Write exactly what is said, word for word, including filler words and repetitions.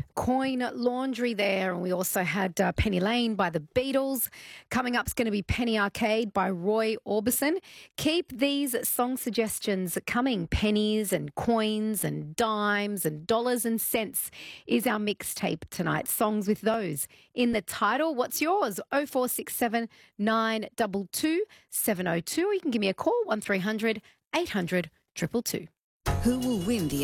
Coin Laundry there. And we also had uh, Penny Lane by the Beatles. Coming up is going to be Penny Arcade by Roy Orbison. Keep these song suggestions coming. Pennies and coins and dimes and dollars and cents is our mixtape tonight. Songs with those in the title. What's yours? oh four six seven, nine two two, seven oh two. Or you can give me a call, one three hundred, eight hundred, two two two. Who will win the